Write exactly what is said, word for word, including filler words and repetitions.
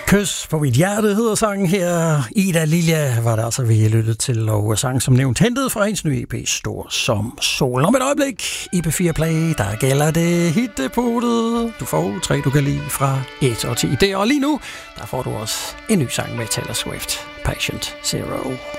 Kys på mit hjerte hedder sangen her. Ida Lilja var der altså, vi lyttet til, og sang som nævnt hentet fra hendes nye E P Stor som Sol. Om et øjeblik i P fire Play, der gælder det hittepunktet. Du får tre, du kan lide fra et og ti. Det og lige nu, der får du også en ny sang med Taylor Swift, Patient Zero.